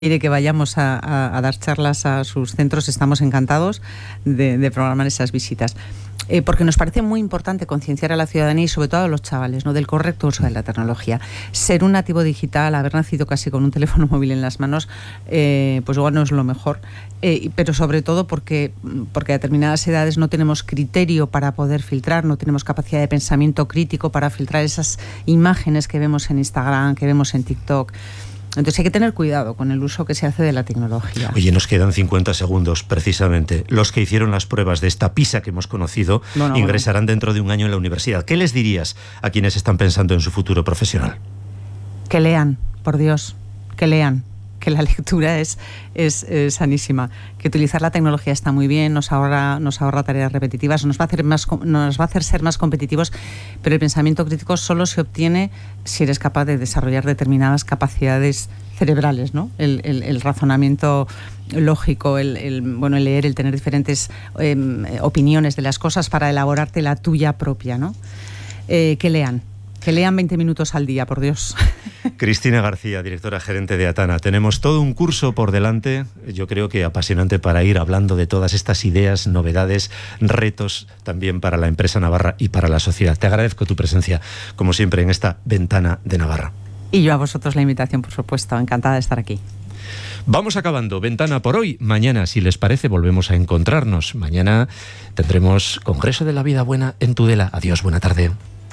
quiere que vayamos a dar charlas a sus centros, estamos encantados de programar esas visitas. Porque nos parece muy importante concienciar a la ciudadanía y sobre todo a los chavales, ¿no?, del correcto uso de la tecnología. Ser un nativo digital, haber nacido casi con un teléfono móvil en las manos, pues igual no es lo mejor, pero sobre todo porque a determinadas edades no tenemos criterio para poder filtrar, no tenemos capacidad de pensamiento crítico para filtrar esas imágenes que vemos en Instagram, que vemos en TikTok. Entonces hay que tener cuidado con el uso que se hace de la tecnología. Oye, nos quedan 50 segundos, precisamente. Los que hicieron las pruebas de esta PISA que hemos conocido ingresarán dentro de un año en la universidad. ¿Qué les dirías a quienes están pensando en su futuro profesional? Que lean, por Dios, que lean. Que la lectura es sanísima, que utilizar la tecnología está muy bien, nos ahorra tareas repetitivas, nos va a hacer ser más competitivos, pero el pensamiento crítico solo se obtiene si eres capaz de desarrollar determinadas capacidades cerebrales, ¿no? El razonamiento lógico, el leer, el tener diferentes opiniones de las cosas para elaborarte la tuya propia, ¿no? Que lean 20 minutos al día, por Dios. Cristina García, directora gerente de Atana. Tenemos todo un curso por delante, yo creo que apasionante, para ir hablando de todas estas ideas, novedades, retos también para la empresa navarra y para la sociedad. Te agradezco tu presencia, como siempre, en esta Ventana de Navarra. Y yo a vosotros la invitación, por supuesto. Encantada de estar aquí. Vamos acabando Ventana por hoy. Mañana, si les parece, volvemos a encontrarnos. Mañana tendremos Congreso de la Vida Buena en Tudela. Adiós, buena tarde.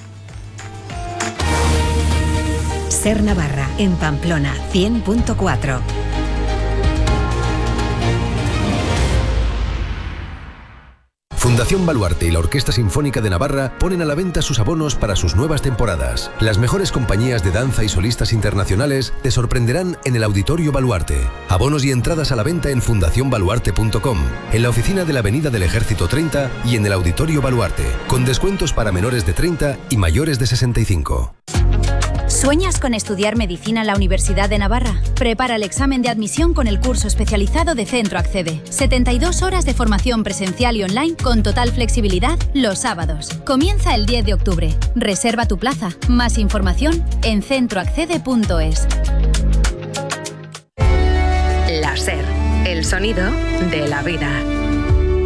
Ser Navarra, en Pamplona, 100.4. Fundación Baluarte y la Orquesta Sinfónica de Navarra ponen a la venta sus abonos para sus nuevas temporadas. Las mejores compañías de danza y solistas internacionales te sorprenderán en el Auditorio Baluarte. Abonos y entradas a la venta en fundacionbaluarte.com, en la oficina de la Avenida del Ejército 30 y en el Auditorio Baluarte, con descuentos para menores de 30 y mayores de 65. ¿Sueñas con estudiar medicina en la Universidad de Navarra? Prepara el examen de admisión con el curso especializado de Centro Accede. 72 horas de formación presencial y online con total flexibilidad los sábados. Comienza el 10 de octubre. Reserva tu plaza. Más información en centroaccede.es. La SER, el sonido de la vida.